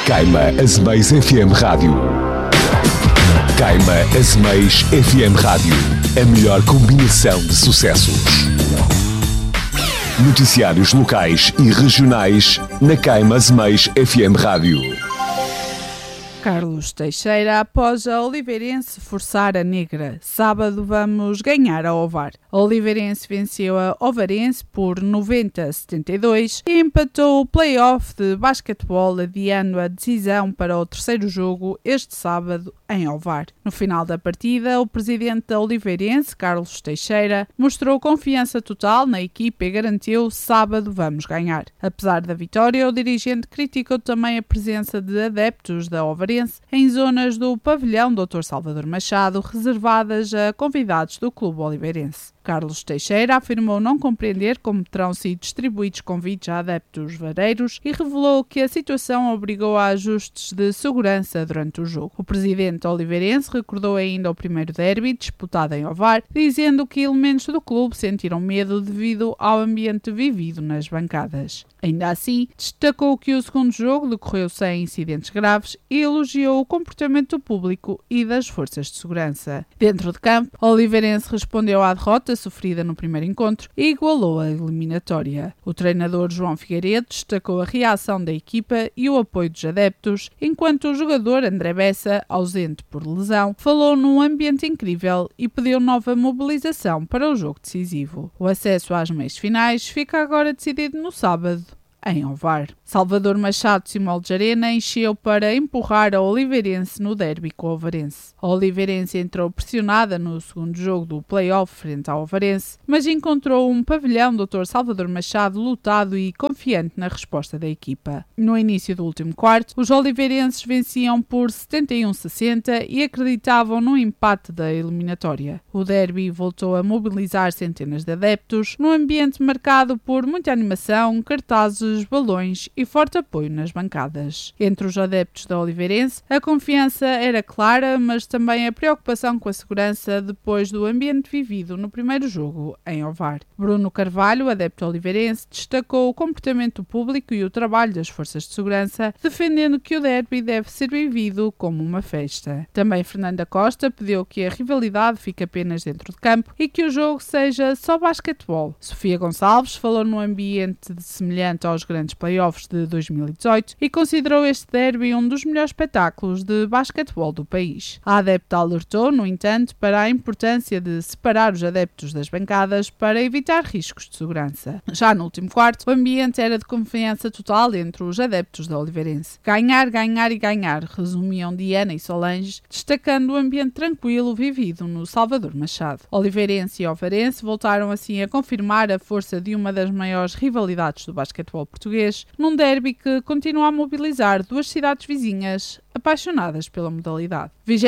Caima Azeméis FM Rádio. Caima Azeméis FM Rádio. A melhor combinação de sucessos. Noticiários locais e regionais na Caima Azeméis FM Rádio. Carlos Teixeira após a Oliveirense forçar a negra. Sábado vamos ganhar a Ovar. A Oliveirense venceu a Ovarense por 90-72 e empatou o play-off de basquetebol, adiando a decisão para o terceiro jogo este sábado em Ovar. No final da partida, o presidente da Oliveirense, Carlos Teixeira, mostrou confiança total na equipa e garantiu: sábado vamos ganhar. Apesar da vitória, o dirigente criticou também a presença de adeptos da Ovarense em zonas do pavilhão Dr. Salvador Machado, reservadas a convidados do clube oliveirense. Carlos Teixeira afirmou não compreender como terão sido distribuídos convites a adeptos vareiros e revelou que a situação obrigou a ajustes de segurança durante o jogo. O presidente oliveirense recordou ainda o primeiro derby disputado em Ovar, dizendo que elementos do clube sentiram medo devido ao ambiente vivido nas bancadas. Ainda assim, destacou que o segundo jogo decorreu sem incidentes graves e elogiou o comportamento do público e das forças de segurança. Dentro de campo, o oliveirense respondeu à derrota sofrida no primeiro encontro e igualou a eliminatória. O treinador João Figueiredo destacou a reação da equipa e o apoio dos adeptos, enquanto o jogador André Bessa, ausente por lesão, falou num ambiente incrível e pediu nova mobilização para o jogo decisivo. O acesso às meias finais fica agora decidido no sábado, em Ovar. Salvador Machado Simões de Arena encheu para empurrar a Oliveirense no derby com o Ovarense. A Oliveirense entrou pressionada no segundo jogo do play-off frente ao Ovarense, mas encontrou um pavilhão Dr. Salvador Machado lutado e confiante na resposta da equipa. No início do último quarto, os oliveirenses venciam por 71-60 e acreditavam no empate da eliminatória. O derby voltou a mobilizar centenas de adeptos, num ambiente marcado por muita animação, cartazes, balões e forte apoio nas bancadas. Entre os adeptos da Oliveirense, a confiança era clara, mas também a preocupação com a segurança depois do ambiente vivido no primeiro jogo em Ovar. Bruno Carvalho, adepto oliveirense, destacou o comportamento do público e o trabalho das forças de segurança, defendendo que o derby deve ser vivido como uma festa. Também Fernanda Costa pediu que a rivalidade fique apenas dentro de campo e que o jogo seja só basquetebol. Sofia Gonçalves falou num ambiente semelhante aos grandes playoffs de 2018 e considerou este derby um dos melhores espetáculos de basquetebol do país. A adepta alertou, no entanto, para a importância de separar os adeptos das bancadas para evitar riscos de segurança. Já no último quarto, o ambiente era de confiança total entre os adeptos da Oliveirense. Ganhar, ganhar e ganhar, resumiam Diana e Solange, destacando o ambiente tranquilo vivido no Salvador Machado. Oliveirense e Ovarense voltaram assim a confirmar a força de uma das maiores rivalidades do basquetebol português, num derby que continua a mobilizar duas cidades vizinhas apaixonadas pela modalidade.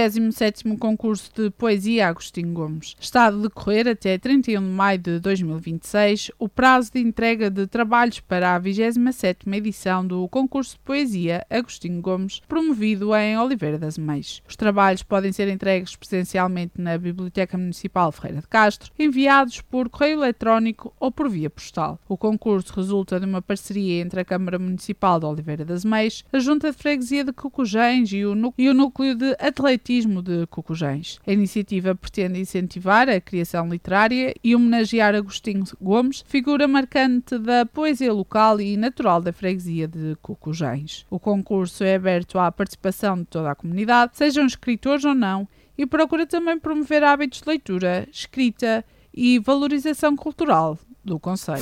27º concurso de poesia Agostinho Gomes. Está a decorrer até 31 de maio de 2026 o prazo de entrega de trabalhos para a 27ª edição do concurso de poesia Agostinho Gomes, promovido em Oliveira das Meias. Os trabalhos podem ser entregues presencialmente na Biblioteca Municipal Ferreira de Castro, enviados por correio eletrónico ou por via postal. O concurso resulta de uma parceria entre a Câmara Municipal de Oliveira das Meias, a Junta de Freguesia de Cocujém e o Núcleo de Atletismo de Cocujém. A iniciativa pretende incentivar a criação literária e homenagear Agostinho Gomes, figura marcante da poesia local e natural da freguesia de Cocujém. O concurso é aberto à participação de toda a comunidade, sejam escritores ou não, e procura também promover hábitos de leitura, escrita e valorização cultural do concelho.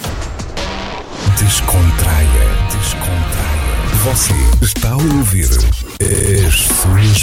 Descontraia. Você está a ouvir as suas